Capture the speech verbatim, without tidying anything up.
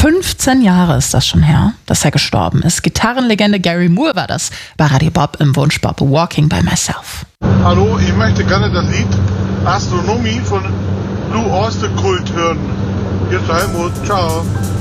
fünfzehn Jahre ist das schon her, dass er gestorben ist. Gitarrenlegende Gary Moore war das bei Radio Bob im Wunschbob Walking by Myself. Hallo, ich möchte gerne das Lied Astronomie von Blue Oyster Cult hören. Jetzt Helmut, ciao.